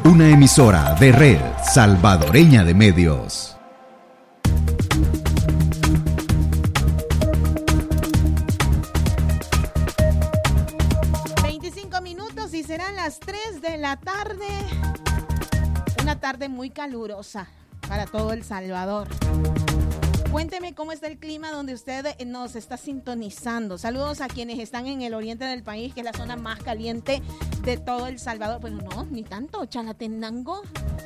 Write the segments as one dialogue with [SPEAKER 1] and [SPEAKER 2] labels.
[SPEAKER 1] Una emisora de Red Salvadoreña de Medios.
[SPEAKER 2] Minutos y serán las 3 de la tarde. Una tarde muy calurosa para todo El Salvador. Cuénteme cómo está el clima donde usted nos está sintonizando. Saludos a quienes están en el oriente del país, que es la zona más caliente de todo El Salvador. Bueno, no, ni tanto. Chalatenango,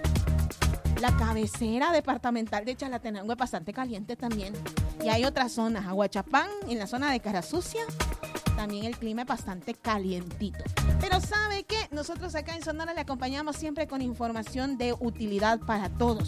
[SPEAKER 2] la cabecera departamental de Chalatenango, es bastante caliente también. Y hay otras zonas, Aguachapán, en la zona de Carasucia, también el clima es bastante calientito. Pero ¿sabe qué? Nosotros acá en Sonora le acompañamos siempre con información de utilidad para todos.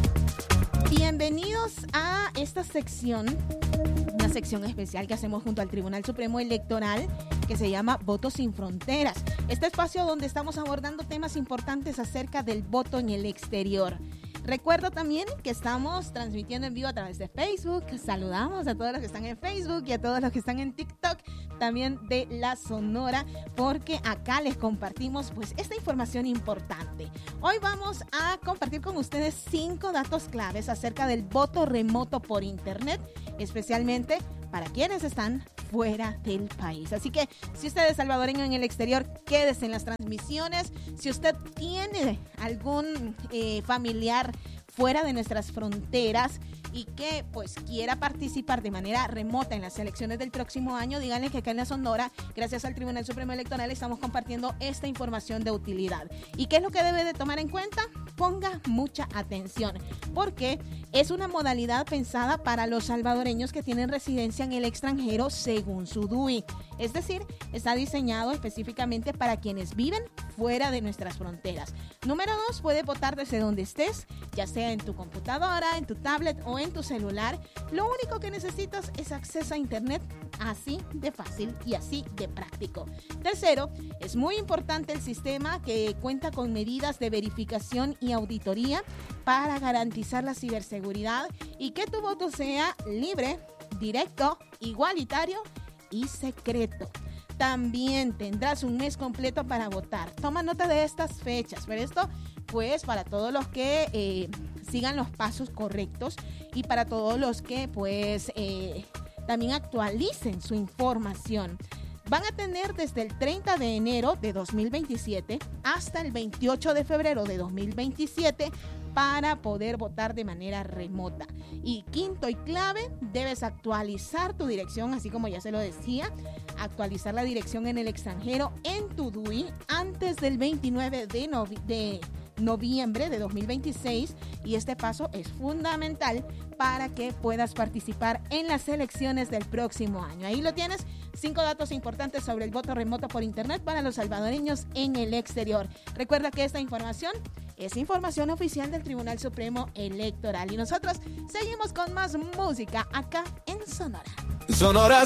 [SPEAKER 2] Bienvenidos a esta sección, una sección especial que hacemos junto al Tribunal Supremo Electoral, que se llama Votos sin Fronteras. Este espacio donde estamos abordando temas importantes acerca del voto en el exterior. Recuerdo también que estamos transmitiendo en vivo a través de Facebook. Saludamos a todos los que están en Facebook y a todos los que están en TikTok, también de La Sonora, porque acá les compartimos pues esta información importante. Hoy vamos a compartir con ustedes 5 datos claves acerca del voto remoto por internet, especialmente para quienes están fuera del país. Así que si usted es salvadoreño en el exterior, quédese en las transmisiones. Si usted tiene algún familiar fuera de nuestras fronteras y que pues quiera participar de manera remota en las elecciones del próximo año, díganle que acá en La Sonora, gracias al Tribunal Supremo Electoral, estamos compartiendo esta información de utilidad. ¿Y qué es lo que debe de tomar en cuenta? Ponga mucha atención, porque es una modalidad pensada para los salvadoreños que tienen residencia en el extranjero según su DUI. Es decir, está diseñado específicamente para quienes viven fuera de nuestras fronteras. Número 2, puedes votar desde donde estés, ya sea en tu computadora, en tu tablet o en tu celular. Lo único que necesitas es acceso a internet, así de fácil y así de práctico. Tercero, es muy importante el sistema que cuenta con medidas de verificación y auditoría para garantizar la ciberseguridad y que tu voto sea libre, directo, igualitario y secreto. También tendrás un mes completo para votar. Toma nota de estas fechas, pero esto pues para todos los que sigan los pasos correctos y para todos los que pues también actualicen su información. Van a tener desde el 30 de enero de 2027 hasta el 28 de febrero de 2027 para poder votar de manera remota. Y quinto y clave, debes actualizar tu dirección, así como ya se lo decía, actualizar la dirección en el extranjero en tu DUI antes del 29 de noviembre de 2026, y este paso es fundamental para que puedas participar en las elecciones del próximo año. Ahí lo tienes, 5 datos importantes sobre el voto remoto por internet para los salvadoreños en el exterior. Recuerda que esta información es información oficial del Tribunal Supremo Electoral y nosotros seguimos con más música acá en Sonora.
[SPEAKER 3] Sonora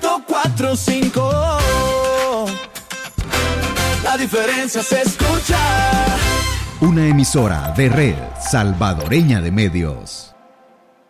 [SPEAKER 3] 104.5, la diferencia se escucha.
[SPEAKER 1] Una emisora de Red Salvadoreña de Medios.